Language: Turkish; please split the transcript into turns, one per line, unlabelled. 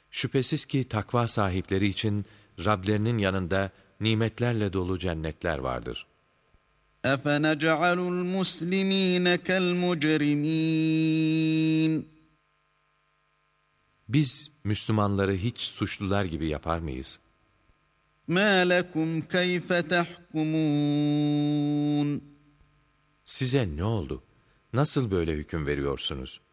Şüphesiz ki takva sahipleri için Rablerinin yanında nimetlerle dolu cennetler vardır.
أَفَنَجْعَلُ الْمُسْلِمِينَ كَالْمُجْرِمِينَ
Biz Müslümanları hiç suçlular gibi yapar mıyız?
مَا لَكُمْ كَيْفَ تَحْكُمُونَ
Size ne oldu? Nasıl böyle hüküm veriyorsunuz?